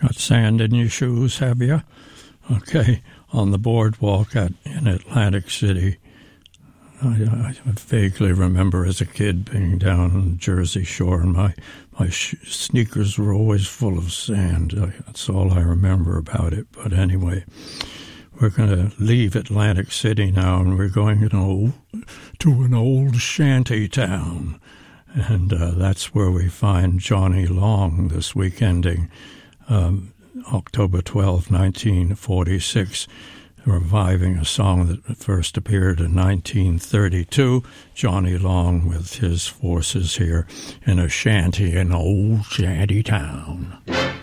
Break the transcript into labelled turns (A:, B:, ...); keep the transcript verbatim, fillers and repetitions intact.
A: Got sand in your shoes, have you? Okay, on the boardwalk at, in Atlantic City. I, I vaguely remember as a kid being down on the Jersey Shore, and my, my sh- sneakers were always full of sand. I, that's all I remember about it. But anyway, we're going to leave Atlantic City now, and we're going you know, to an old shanty town. And uh, that's where we find Johnny Long this weekending, um, October twelfth, nineteen forty-six. Reviving a song that first appeared in nineteen thirty-two. Johnny Long with his forces here in a shanty in old shanty town.